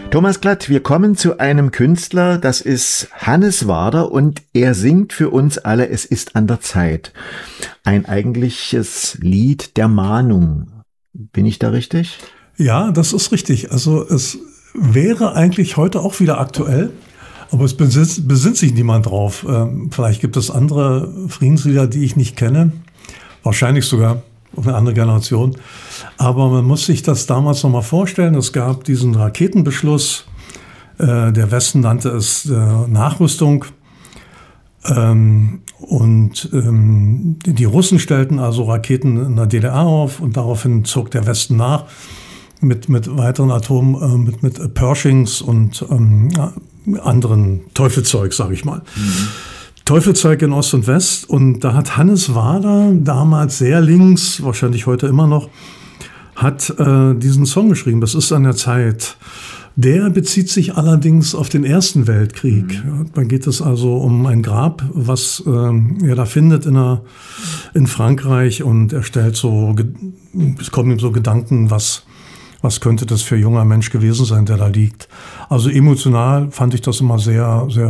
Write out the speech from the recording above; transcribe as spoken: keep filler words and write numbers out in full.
Thomas Klatt, wir kommen zu einem Künstler, das ist Hannes Wader und er singt für uns alle "Es ist an der Zeit". Ein eigentliches Lied der Mahnung. Bin ich da richtig? Ja, das ist richtig. Also es wäre eigentlich heute auch wieder aktuell, aber es besinnt, besinnt sich niemand drauf. Ähm, vielleicht gibt es andere Friedenslieder, die ich nicht kenne. Wahrscheinlich sogar eine andere Generation. Aber man muss sich das damals noch mal vorstellen. Es gab diesen Raketenbeschluss. Äh, der Westen nannte es äh, Nachrüstung. Ähm, und ähm, die Russen stellten also Raketen in der D D R auf und daraufhin zog der Westen nach mit, mit weiteren Atom, äh, mit, mit Pershings und ähm, anderen Teufelzeug, sage ich mal. Mhm. Teufelzeug in Ost und West. Und da hat Hannes Wader, damals sehr links, wahrscheinlich heute immer noch, hat äh, diesen Song geschrieben. Das ist an der Zeit. Der bezieht sich allerdings auf den Ersten Weltkrieg. Mhm. Da geht es also um ein Grab, was äh, er da findet in, einer, in Frankreich. Und er stellt so, es kommen ihm so Gedanken, was, was könnte das für ein junger Mensch gewesen sein, der da liegt. Also emotional fand ich das immer sehr, sehr